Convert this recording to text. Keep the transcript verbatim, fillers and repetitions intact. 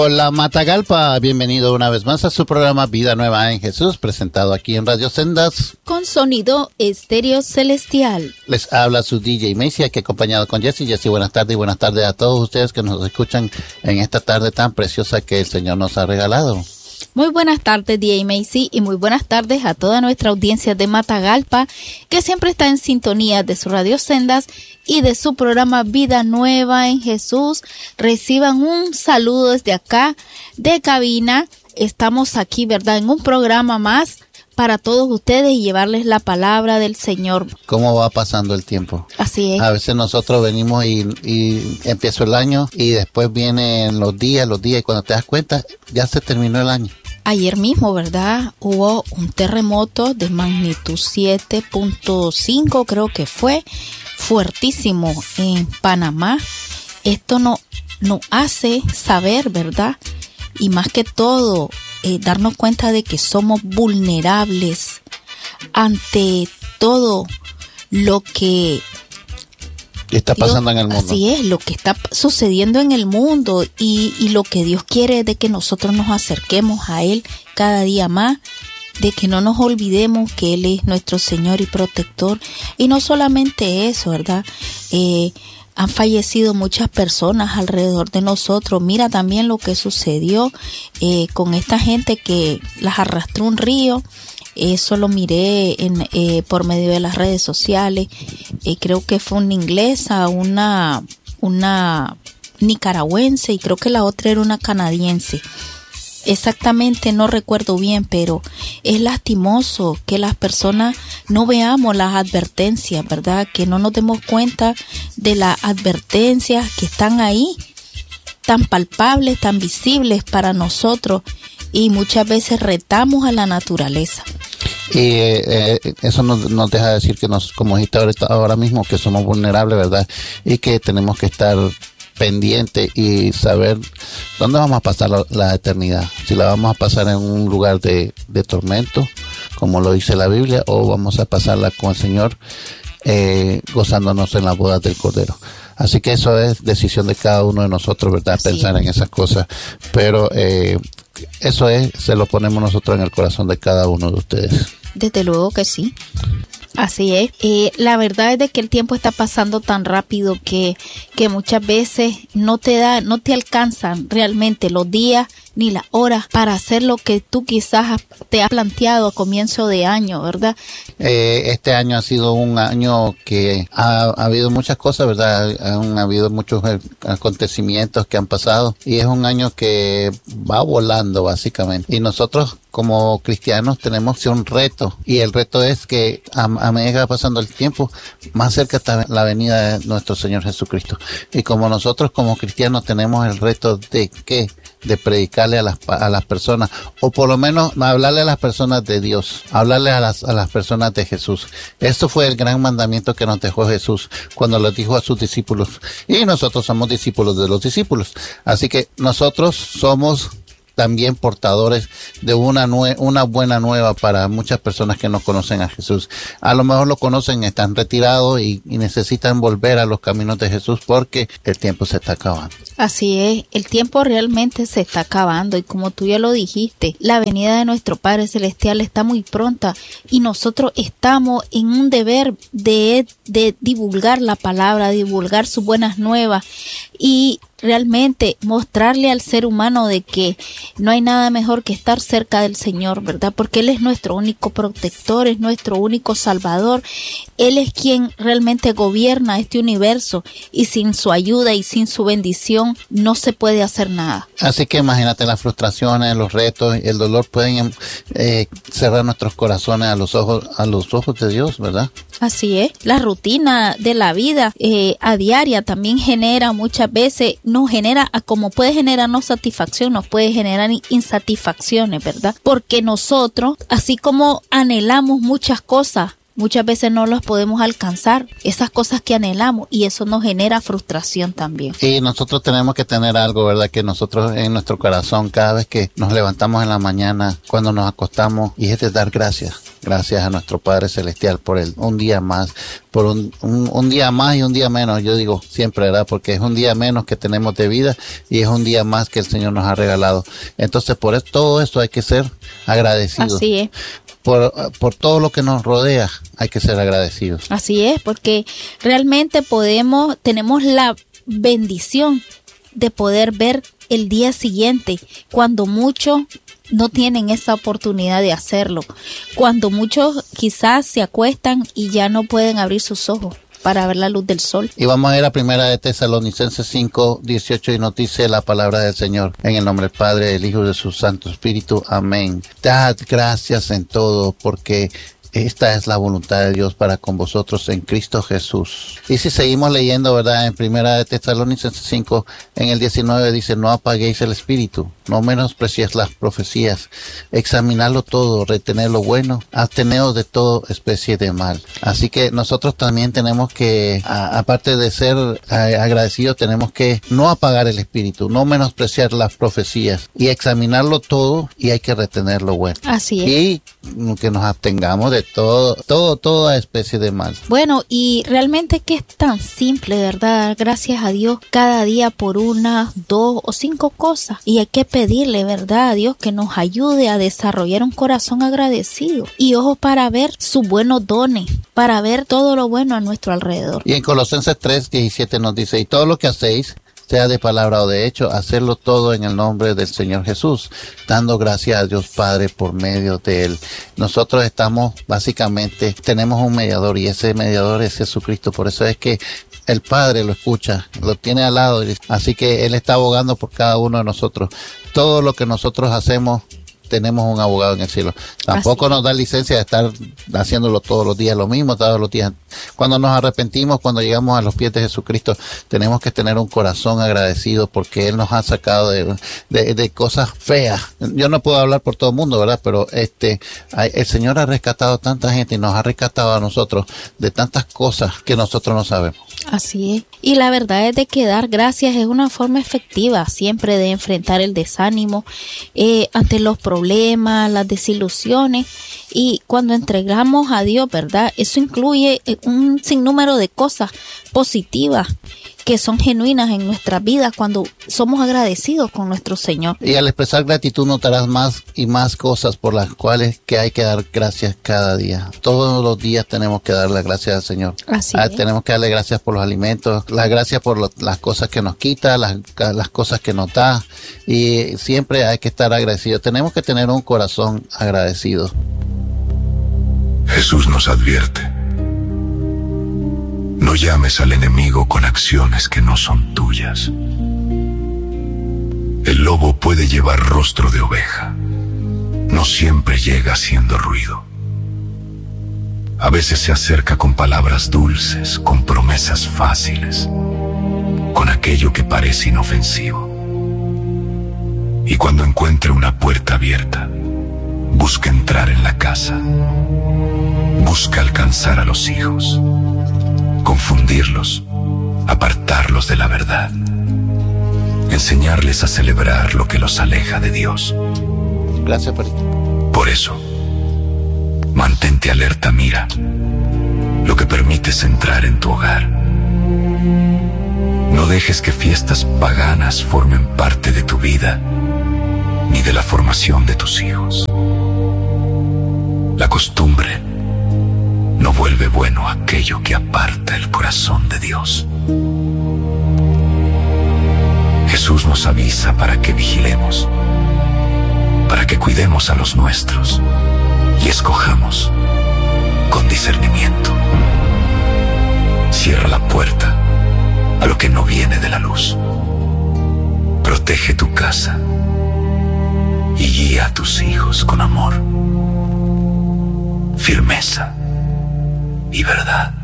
Hola Matagalpa, bienvenido una vez más a su programa Vida Nueva en Jesús, presentado aquí en Radio Sendas. Con sonido estéreo celestial. Les habla su D J Macy, aquí acompañado con Jesse. Jesse, buenas tardes y buenas tardes a todos ustedes que nos escuchan en esta tarde tan preciosa que el Señor nos ha regalado. Muy buenas tardes, D J Macy, y muy buenas tardes a toda nuestra audiencia de Matagalpa, que siempre está en sintonía de su Radio Sendas y de su programa Vida Nueva en Jesús. Reciban un saludo desde acá de cabina. Estamos aquí, ¿verdad?, en un programa más para todos ustedes y llevarles la palabra del Señor. ¿Cómo va pasando el tiempo? Así es. A veces nosotros venimos y, y empieza el año y después vienen los días, los días y cuando te das cuenta ya se terminó el año. Ayer mismo, ¿verdad?, hubo un terremoto de magnitud siete punto cinco, creo que fue, fuertísimo en Panamá. Esto no, nos hace saber, ¿verdad?, y más que todo, eh, darnos cuenta de que somos vulnerables ante todo lo que está pasando Dios, en el mundo. Así es, lo que está sucediendo en el mundo y, y lo que Dios quiere es de que nosotros nos acerquemos a Él cada día más, de que no nos olvidemos que Él es nuestro Señor y protector. Y no solamente eso, ¿verdad? Eh, han fallecido muchas personas alrededor de nosotros. Mira también lo que sucedió eh, con esta gente que las arrastró un río. Eso lo miré en, eh, por medio de las redes sociales. Eh, creo que fue una inglesa, una, una nicaragüense y creo que la otra era una canadiense. Exactamente no recuerdo bien, pero es lastimoso que las personas no veamos las advertencias, ¿verdad? Que no nos demos cuenta de las advertencias que están ahí, tan palpables, tan visibles para nosotros, y muchas veces retamos a la naturaleza. Y eh, eh, eso nos, nos deja decir que nos, como dijiste ahorita, ahora mismo, que somos vulnerables, ¿verdad? Y que tenemos que estar pendiente y saber dónde vamos a pasar la, la eternidad. Si la vamos a pasar en un lugar de, de tormento, como lo dice la Biblia, o vamos a pasarla con el Señor eh, gozándonos en las bodas del Cordero. Así que eso es decisión de cada uno de nosotros, ¿verdad? Así Pensar es. en esas cosas. Pero eh, eso es, se lo ponemos nosotros en el corazón de cada uno de ustedes. Desde luego que sí. Así es. Eh, la verdad es de que el tiempo está pasando tan rápido que, que muchas veces no te da, no te alcanzan realmente los días ni las horas para hacer lo que tú quizás te has planteado a comienzo de año, ¿verdad? Eh, este año ha sido un año que ha, ha habido muchas cosas, ¿verdad? Han habido muchos acontecimientos que han pasado y es un año que va volando básicamente. Y nosotros como cristianos tenemos un reto y el reto es que a, a medida que va pasando el tiempo, más cerca está la venida de nuestro Señor Jesucristo. Y como nosotros como cristianos tenemos el reto de ¿qué? De predicarle a las, a las personas, o por lo menos hablarle a las personas de Dios, hablarle a las, a las personas de Jesús. Esto fue el gran mandamiento que nos dejó Jesús cuando lo dijo a sus discípulos. Y nosotros somos discípulos de los discípulos. Así que nosotros somos también portadores de una nue- una buena nueva para muchas personas que no conocen a Jesús. A lo mejor lo conocen, están retirados y, y necesitan volver a los caminos de Jesús porque el tiempo se está acabando. Así es, el tiempo realmente se está acabando y como tú ya lo dijiste, la venida de nuestro Padre Celestial está muy pronta y nosotros estamos en un deber de, de divulgar la palabra, divulgar sus buenas nuevas y realmente mostrarle al ser humano de que no hay nada mejor que estar cerca del Señor, ¿verdad? Porque Él es nuestro único protector, es nuestro único salvador. Él es quien realmente gobierna este universo y sin su ayuda y sin su bendición no se puede hacer nada. Así que imagínate las frustraciones, los retos, el dolor pueden eh, cerrar nuestros corazones a los ojos, a los ojos de Dios, ¿verdad? Así es. La rutina de la vida eh, a diaria también genera muchas veces, nos genera, como puede generarnos satisfacción, nos puede generar insatisfacciones, ¿verdad? Porque nosotros, así como anhelamos muchas cosas, muchas veces no las podemos alcanzar, esas cosas que anhelamos, y eso nos genera frustración también. Y nosotros tenemos que tener algo, ¿verdad? Que nosotros en nuestro corazón, cada vez que nos levantamos en la mañana, cuando nos acostamos, y es de dar gracias. gracias a nuestro Padre Celestial por el, un día más, por un, un, un día más y un día menos, yo digo siempre, ¿verdad? Porque es un día menos que tenemos de vida y es un día más que el Señor nos ha regalado. Entonces, por eso, todo esto hay que ser agradecidos. Así es. Por, por todo lo que nos rodea hay que ser agradecidos. Así es, porque realmente podemos, tenemos la bendición de poder ver el día siguiente, cuando muchos no tienen esa oportunidad de hacerlo, cuando muchos quizás se acuestan y ya no pueden abrir sus ojos para ver la luz del sol. Y vamos a ir a primera de Tesalonicenses cinco, dieciocho, y nos dice la palabra del Señor, en el nombre del Padre, del Hijo y de su Santo Espíritu. Amén. Dad gracias en todo, porque esta es la voluntad de Dios para con vosotros en Cristo Jesús. Y si seguimos leyendo, ¿verdad? En primera de Tesalonicenses cinco, en el diecinueve dice, no apaguéis el espíritu, no menospreciéis las profecías, examinadlo todo, retener lo bueno, absteneos de toda especie de mal. Así que nosotros también tenemos que, a, aparte de ser a, agradecidos, tenemos que no apagar el espíritu, no menospreciar las profecías y examinarlo todo, y hay que retener lo bueno. Así es. Y que nos abstengamos de todo, todo, toda especie de mal. Bueno, y realmente que es tan simple, ¿verdad? Gracias a Dios cada día por una, dos o cinco cosas. Y hay que pedirle, ¿verdad? A Dios que nos ayude a desarrollar un corazón agradecido. Y ojo para ver sus buenos dones, para ver todo lo bueno a nuestro alrededor. Y en Colosenses tres, diecisiete nos dice, y todo lo que hacéis, sea de palabra o de hecho, hacerlo todo en el nombre del Señor Jesús, dando gracias a Dios Padre por medio de Él. Nosotros estamos, básicamente, tenemos un mediador, y ese mediador es Jesucristo. Por eso es que el Padre lo escucha, lo tiene al lado, así que Él está abogando por cada uno de nosotros. Todo lo que nosotros hacemos, tenemos un abogado en el cielo. Tampoco Así. nos da licencia de estar haciéndolo todos los días, lo mismo todos los días. Cuando nos arrepentimos, cuando llegamos a los pies de Jesucristo, tenemos que tener un corazón agradecido, porque Él nos ha sacado de, de, de cosas feas. Yo no puedo hablar por todo el mundo, ¿verdad? Pero este, el Señor ha rescatado a tanta gente y nos ha rescatado a nosotros de tantas cosas que nosotros no sabemos. Así es. Y la verdad es de que dar gracias es una forma efectiva siempre de enfrentar el desánimo eh, ante los problemas, las desilusiones. Y cuando entregamos a Dios, ¿verdad? Eso incluye un sinnúmero de cosas positivas que son genuinas en nuestras vidas cuando somos agradecidos con nuestro Señor. Y al expresar gratitud notarás más y más cosas por las cuales que hay que dar gracias cada día. Todos los días tenemos que darle gracias al Señor. Así ah, es. Tenemos que darle gracias por los alimentos, las gracias por lo, las cosas que nos quita, las, las cosas que nos da, y siempre hay que estar agradecidos. Tenemos que tener un corazón agradecido. Jesús nos advierte: no llames al enemigo con acciones que no son tuyas. El lobo puede llevar rostro de oveja. No siempre llega haciendo ruido. A veces se acerca con palabras dulces, con promesas fáciles, con aquello que parece inofensivo. Y cuando encuentre una puerta abierta, busca entrar en la casa. Busca alcanzar a los hijos, confundirlos, apartarlos de la verdad, enseñarles a celebrar lo que los aleja de Dios. Gracias, Perito. Por eso, mantente alerta, mira lo que permites entrar en tu hogar. No dejes que fiestas paganas formen parte de tu vida, ni de la formación de tus hijos. La costumbre no vuelve bueno aquello que aparta el corazón de Dios. Jesús nos avisa para que vigilemos, para que cuidemos a los nuestros y escojamos con discernimiento. Cierra la puerta a lo que no viene de la luz. Protege tu casa y guía a tus hijos con amor, firmeza y verdad.